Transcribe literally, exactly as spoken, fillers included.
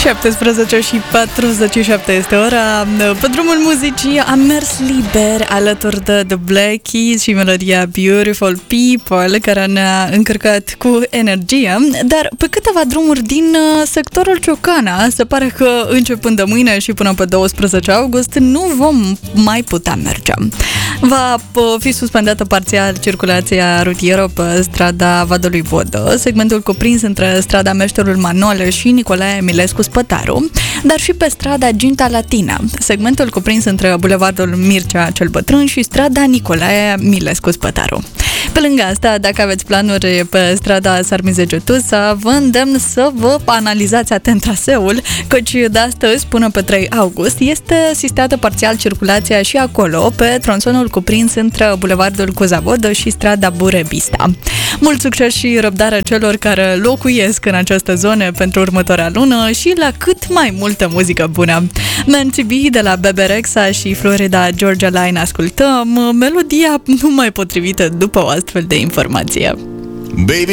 șaptesprezece și patruzeci și șapte este ora. Pe drumul muzicii am mers liber alături de The Black Keys și melodia Beautiful People, care ne-a încărcat cu energie. Dar pe câteva drumuri din sectorul Ciocana se pare că începând de mâine și până pe douăsprezece august nu vom mai putea merge. Va fi suspendată parțial circulația rutieră pe strada Vadului Vodă, segmentul cuprins între strada Meșterul Manole și Nicolae Emilescu Spătaru, dar și pe strada Ginta Latina, segmentul cuprins între bulevardul Mircea cel Bătrân și strada Nicolae Emilescu Spătaru. Pe lângă asta, dacă aveți planuri pe strada Sarmize-Getusa, vă îndemn să vă analizați atent traseul, căci de astăzi până pe trei august este sistată parțial circulația și acolo, pe tronsonul cuprins între bulevardul Cuzavodă și strada Burebista. Mult succes și răbdare celor care locuiesc în această zonă pentru următoarea lună și la cât mai multă muzică bună. Man to Be de la Bebe Rexha și Florida Georgia Line ascultăm, melodia nu mai potrivită după o astfel de informație. Baby